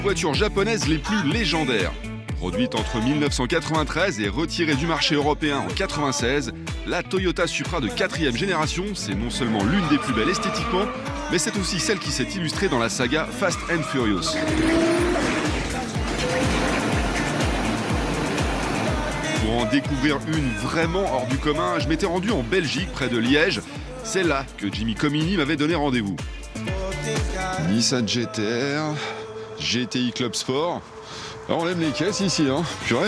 Voitures japonaises les plus légendaires. Produite entre 1993 et retirée du marché européen en 1996, la Toyota Supra de 4e génération, c'est non seulement l'une des plus belles esthétiquement, mais c'est aussi celle qui s'est illustrée dans la saga Fast and Furious. Pour en découvrir une vraiment hors du commun, je m'étais rendu en Belgique, près de Liège. C'est là que Jimmy Comini m'avait donné rendez-vous. Nissan GT-R, GTI Club Sport. Alors on aime les caisses ici, hein, purée.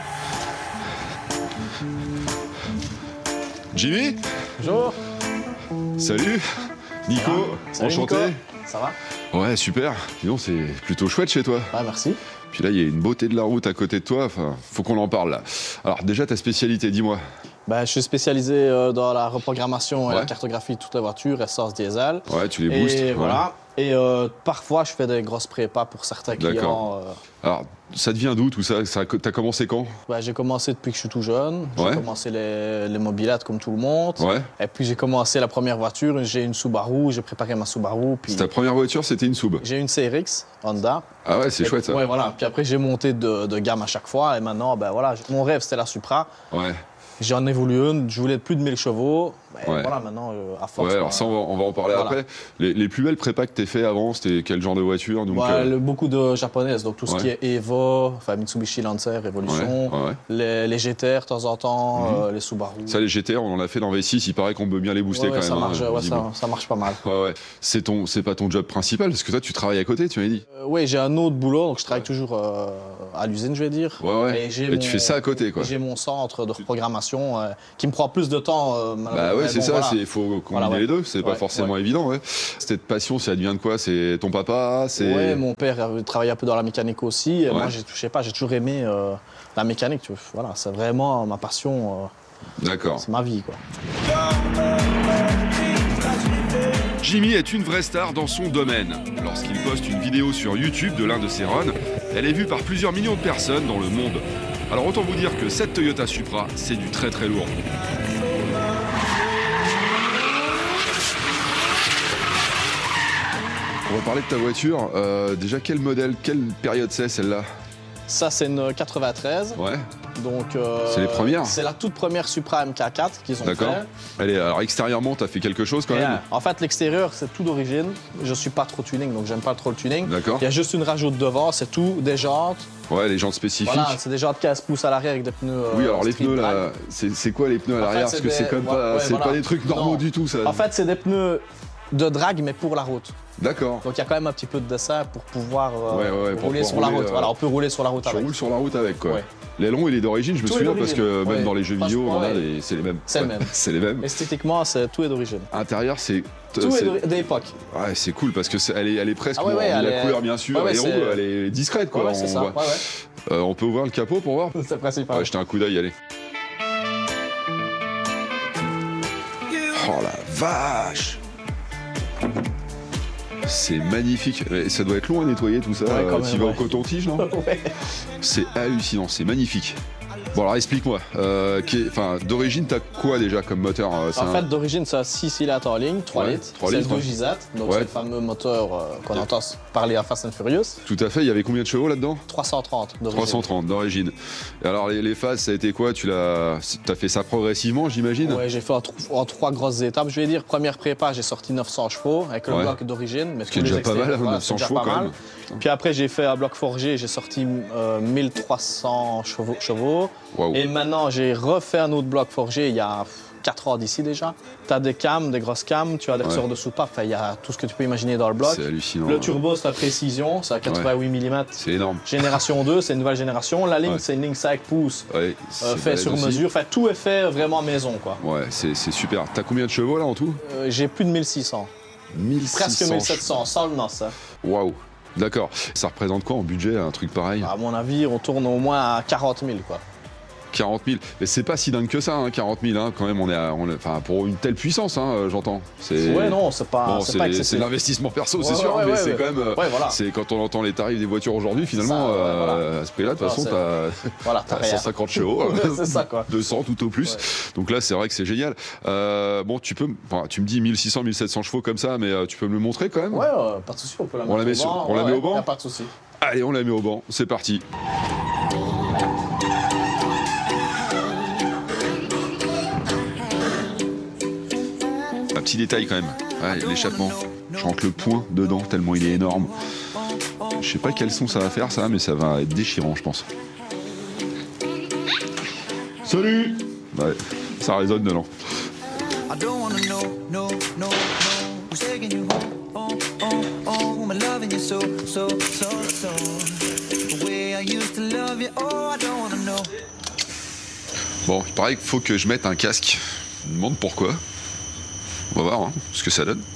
Jimmy? Bonjour. Salut. Nico, Salut, enchanté. Nico. Ça va? Ouais, super. Dis c'est plutôt chouette chez toi. Ah, merci. Puis là, il y a une beauté de la route à côté de toi. Enfin, faut qu'on en parle là. Alors déjà, ta spécialité, dis-moi. Ben, je suis spécialisé dans la reprogrammation et la cartographie de toutes les voitures, essence, diesel. Ouais, tu les boostes. Et voilà. Et parfois, je fais des grosses prépas pour certains clients. Alors, ça te vient d'où tout ça? T'as commencé quand? Ben, j'ai commencé depuis que je suis tout jeune. Ouais. J'ai commencé les mobilettes comme tout le monde. Ouais. Et puis, j'ai commencé la première voiture. J'ai une Subaru. J'ai préparé ma Subaru. Puis... Ta première voiture, c'était une Sub? J'ai une CRX Honda. Ah ouais, c'est chouette ça. Ouais, voilà. Puis après, j'ai monté de gamme à chaque fois. Et maintenant, ben voilà, mon rêve, c'était la Supra. Ouais. J'en ai voulu une, je voulais plus de 1000 chevaux. Ouais. Voilà, maintenant, à force. Ouais, alors ça, on va en parler après. Les plus belles prépas que t'aies fait avant, c'était quel genre de voiture? Donc, beaucoup de japonaises, donc tout ce qui est Evo, enfin Mitsubishi Lancer, Evolution, les GTR de temps en temps, les Subaru. Ça, les GTR, on en a fait dans V6, il paraît qu'on peut bien les booster quand même. Ça marche pas mal. Ouais. C'est pas ton job principal, parce que toi, tu travailles à côté, tu m'as dit. Oui, j'ai un autre boulot, donc je travaille toujours à l'usine, je vais dire. Ouais. Et tu fais ça à côté, quoi. J'ai mon centre de reprogrammation qui me prend plus de temps. Bah ouais, c'est ça, il faut combiner les deux, c'est pas forcément évident. Ouais. Cette passion, ça devient de quoi? C'est ton papa? Ouais, mon père travaillait un peu dans la mécanique aussi. Et moi, j'ai toujours aimé la mécanique. Voilà, c'est vraiment ma passion. D'accord. C'est ma vie, quoi. Jimmy est une vraie star dans son domaine. Lorsqu'il poste une vidéo sur YouTube de l'un de ses runs, elle est vue par plusieurs millions de personnes dans le monde. Alors autant vous dire que cette Toyota Supra, c'est du très très lourd. On va parler de ta voiture. Déjà, quel modèle, quelle période c'est celle-là? Ça, c'est une 93. Ouais. Donc, c'est les premières? C'est la toute première Supra MK4 qu'ils ont fait. D'accord. Alors extérieurement, t'as fait quelque chose quand même? En fait, l'extérieur, c'est tout d'origine. Je suis pas trop tuning, donc j'aime pas trop le tuning. D'accord. Il y a juste une rajoute devant, c'est tout, des jantes. Ouais, les jantes spécifiques. Voilà, c'est des jantes 15 pouces à l'arrière avec des pneus. Oui, alors les pneus là, c'est quoi les pneus à l'arrière? Parce que c'est comme pas, pas des trucs normaux du tout ça. En fait, c'est des pneus de drague, mais pour la route. D'accord. Donc il y a quand même un petit peu de dessin pour pouvoir rouler sur la route. Voilà, on peut rouler sur la route avec. Tu roules sur la route avec quoi. Ouais. L'aileron, il est d'origine, je me souviens, parce que même dans les jeux vidéo, c'est les mêmes. C'est le même. C'est les mêmes. Esthétiquement, tout est d'origine. Intérieur, c'est... Tout est d'époque. Ouais, c'est cool, parce que elle est presque... la couleur, bien sûr, elle est discrète, quoi. Ouais, c'est ça. On peut ouvrir le capot pour voir? C'est principal. Ouais, jetez un coup d'œil, allez. Oh la vache! C'est magnifique. Ça doit être long à nettoyer tout ça. Tu vas au coton-tige, non? Ouais. C'est hallucinant, c'est magnifique. Bon alors explique-moi, d'origine t'as quoi déjà comme moteur? En fait d'origine c'est un 6 cylindres en ligne, 3 litres, c'est le 2 JZ, donc c'est le fameux moteur qu'on entend parler à Fast and Furious. Tout à fait, il y avait combien de chevaux là-dedans? 330 d'origine. 330 d'origine. Et alors les phases ça a été quoi? T'as fait ça progressivement j'imagine? Ouais, j'ai fait en 3 grosses étapes, je vais dire. Première prépa j'ai sorti 900 chevaux avec le bloc d'origine. Ce qui est déjà pas mal, 900 chevaux quand même. Puis après j'ai fait un bloc forgé, j'ai sorti 1300 chevaux. Wow. Et maintenant, j'ai refait un autre bloc forgé il y a 4 ans d'ici déjà. Tu as des cams, des grosses cams, tu as des ressorts de soupape, il y a tout ce que tu peux imaginer dans le bloc. C'est hallucinant. Le turbo, c'est la précision, c'est à 88 mm. C'est énorme. Génération 2, c'est une nouvelle génération. La ligne, c'est une ligne 5 pouces, fait sur mesure. Enfin, tout est fait vraiment maison, quoi. Ouais, c'est super. T'as combien de chevaux là en tout? J'ai plus de 1600. 1600. Presque 1700, sans le NOS. Waouh. D'accord. Ça représente quoi en budget, un truc pareil? À mon avis, on tourne au moins à 40 000, quoi. 40 000. Mais c'est pas si dingue que ça, hein, 40 000. Hein, quand même, enfin, pour une telle puissance, hein, j'entends. Ouais, non, c'est pas excessif. C'est l'investissement perso, c'est sûr, mais c'est quand même. Voilà. C'est quand on entend les tarifs des voitures aujourd'hui, finalement, à ce prix-là, de toute façon, t'as 150 chevaux, c'est ça, quoi. 200 tout au plus. Donc là, c'est vrai que c'est génial. Bon, tu me dis 1600, 1700 chevaux comme ça, mais tu peux me le montrer quand même? Ouais, pas de souci, on peut la mettre au banc. On la met au banc? Y a pas de souci. Allez, on la met au banc, c'est parti. Un petit détail quand même, l'échappement. Je rentre le poing dedans tellement il est énorme. Je sais pas quel son ça va faire ça, mais ça va être déchirant je pense. Salut! Ouais, ça résonne dedans. Bon, il paraît qu'il faut que je mette un casque. Je me demande pourquoi. On va voir ce que ça donne.